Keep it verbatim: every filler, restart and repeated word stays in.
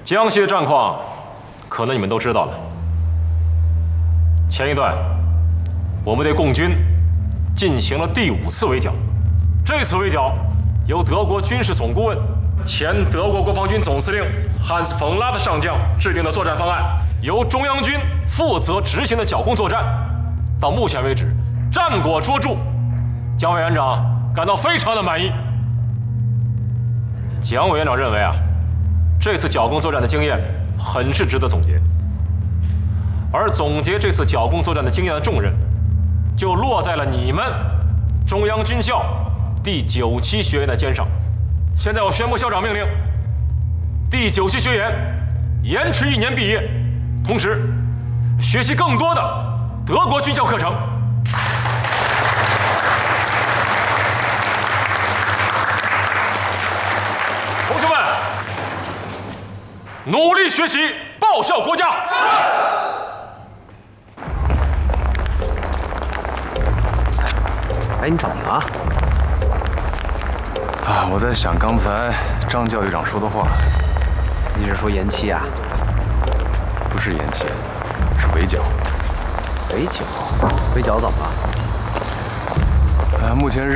江西的战况，可能你们都知道了。前一段，我们对共军进行了第五次围剿。这次围剿由德国军事总顾问、前德国国防军总司令汉斯·冯拉的上将制定的作战方案，由中央军负责执行的剿共作战。到目前为止，战果卓著，蒋委员长感到非常的满意。蒋委员长认为啊，这次剿共作战的经验很是值得总结，而总结这次剿共作战的经验的重任，就落在了你们中央军校第九期学员的肩上。现在我宣布校长命令，第九期学员延迟一年毕业，同时学习更多的德国军校课程。同学们，努力学习，报效国家。 哎，你怎么了？ 啊，我在想刚才张教育长说的话。 你是说延期啊？ 不是延期，是围剿。 围剿？围剿怎么了？ 呃，目前